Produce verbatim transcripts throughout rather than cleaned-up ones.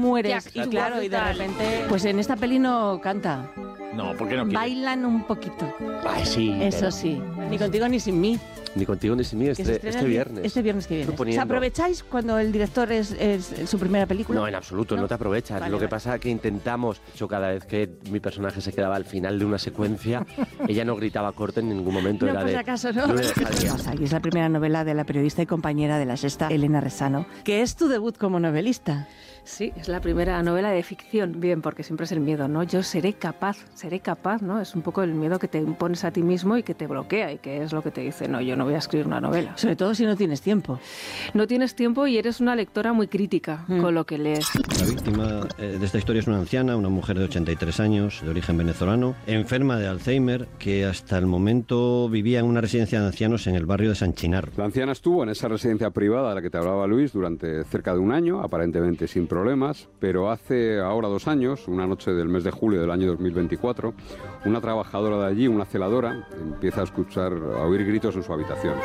mueres y claro, y de repente, pues en esta peli no canta. No, ¿por qué no quiere? Bailan un poquito. Ay, sí. Eso pero... sí. Ni contigo ni sin mí. Ni contigo ni sin mí, este, este viernes. Este viernes que viene. Proponiendo. ¿Os aprovecháis cuando el director es, es su primera película? No, en absoluto, no, no te aprovechas. Vale, Lo que vale. pasa es que intentamos, yo cada vez que mi personaje se quedaba al final de una secuencia, ella no gritaba corte en ningún momento. No, era por si de, acaso, ¿no? no me dejaría. Aquí es la primera novela de la periodista y compañera de La Sexta, Elena Resano, que es tu debut como novelista. Sí, es la primera novela de ficción. Bien, porque siempre es el miedo, ¿no? Yo seré capaz, seré capaz, ¿no? Es un poco el miedo que te impones a ti mismo y que te bloquea y que es lo que te dice, no, yo no voy a escribir una novela. Sobre todo si no tienes tiempo. No tienes tiempo y eres una lectora muy crítica mm. con lo que lees. La víctima eh, de esta historia es una anciana, una mujer de ochenta y tres años, de origen venezolano, enferma de Alzheimer, que hasta el momento vivía en una residencia de ancianos en el barrio de San Chinar. La anciana estuvo en esa residencia privada de la que te hablaba Luis durante cerca de un año, aparentemente sin problemas, pero hace ahora dos años, una noche del mes de julio del año dos mil veinticuatro, una trabajadora de allí, una celadora, empieza a escuchar, a oír gritos en su habitación.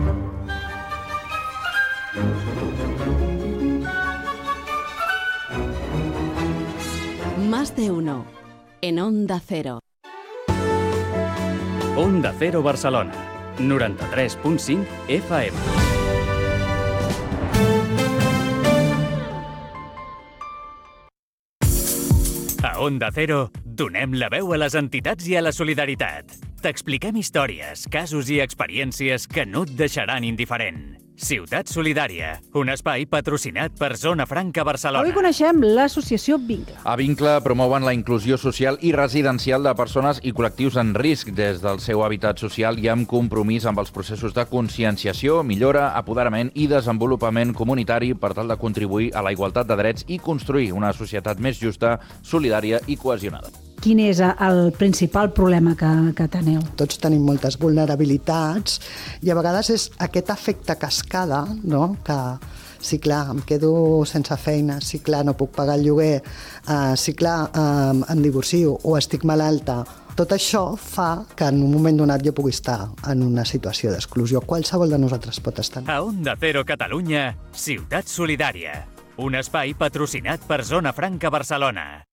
Más de uno, en Onda Cero. Onda Cero Barcelona, noranta-tres punt cinc F M. A Onda Cero, donem la veu a les entitats i a la solidaritat. T'expliquem històries, casos i experiències que no et deixaran indiferent. Ciutat Solidària, un espai patrocinat per Zona Franca Barcelona. Avui coneixem l'associació Vincle. A Vincle promouen la inclusió social i residencial de persones i col·lectius en risc des del seu hàbitat social i amb compromís amb els processos de conscienciació, millora, apoderament i desenvolupament comunitari per tal de contribuir a la igualtat de drets i construir una societat més justa, solidària i cohesionada. Quin és el principal problema que, que teniu? Tots tenim moltes vulnerabilitats i a vegades és aquest efecte cascada, no? Que sí, clar, em quedo sense feina, sí, clar, no puc pagar el lloguer, uh, sí, clar, uh, em divorcio o estic malalta. Tot això fa que en un moment donat jo pugui estar en una situació d'exclusió. Qualsevol de nosaltres pot estar. A Onda Cero Catalunya, Ciutat Solidària, un espai patrocinat per Zona Franca Barcelona.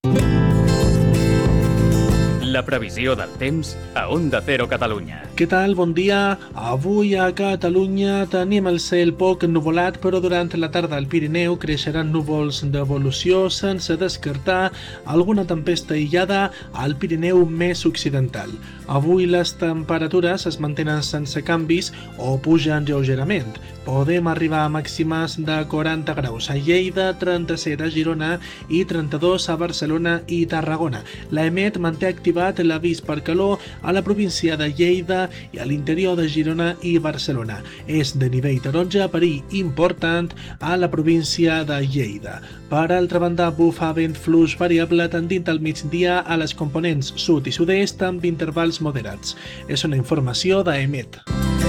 La previsió del temps a Onda Cero Catalunya. Què tal? Bon dia. Avui a Catalunya tenim el cel poc ennuvolat, però durant la tarda al Pirineu creixeran núvols d'evolució sense descartar alguna tempesta aïllada al Pirineu més occidental. Avui les temperatures es mantenen sense canvis o pugen lleugerament. Podem arribar a màximes de quaranta graus a Lleida, trenta-set a Girona i trenta-dos a Barcelona i Tarragona. L'EMET manté activat l'avís per calor a la província de Lleida i a l'interior de Girona i Barcelona. És de nivell taronja, perill important a la província de Lleida. Per altra banda, bufa vent fluix variable tendint al migdia a les components sud i sud-est amb intervals moderats. És una informació d'EMET.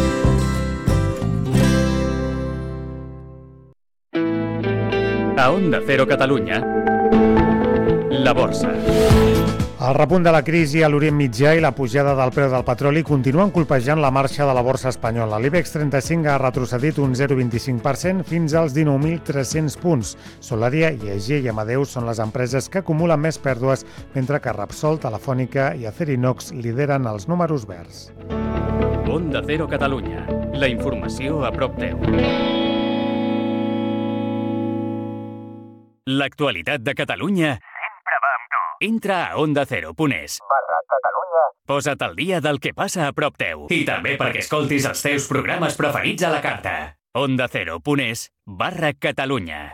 A Onda Cero Catalunya, la borsa. El repunt de la crisi a l'Orient Mitjà i la pujada del preu del petroli continuen colpejant la marxa de la borsa espanyola. L'IBEX trenta-cinc ha retrocedit un zero coma vint-i-cinc per cent fins als dinou mil tres-cents punts. Solaria, I A G i Amadeus són les empreses que acumulen més pèrdues, mentre que Repsol, Telefònica i Acerinox lideren els números verds. Onda Cero Catalunya, la informació a prop teu. L'actualitat de Catalunya sempre va amb tu. Entra a onda cero punt es barra Catalunya. Posa't al dia del que passa a prop teu. I també perquè escoltis els teus programes preferits a la carta. onda cero punt es barra Catalunya.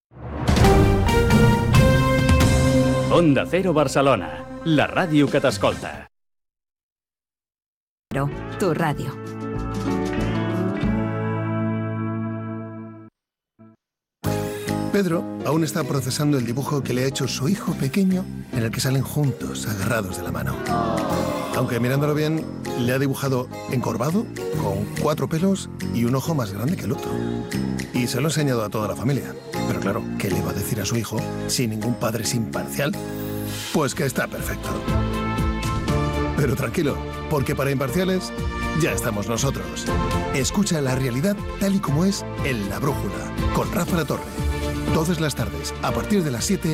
Onda Cero Barcelona, la ràdio que t'escolta. Tu radio. Pedro aún está procesando el dibujo que le ha hecho su hijo pequeño, en el que salen juntos, agarrados de la mano. Aunque mirándolo bien, le ha dibujado encorvado, con cuatro pelos y un ojo más grande que el otro. Y se lo ha enseñado a toda la familia. Pero claro, ¿qué le va a decir a su hijo si ningún padre es imparcial? Pues que está perfecto. Pero tranquilo, porque para imparciales ya estamos nosotros. Escucha la realidad tal y como es en La Brújula, con Rafa La Torre. Todas las tardes, a partir de las siete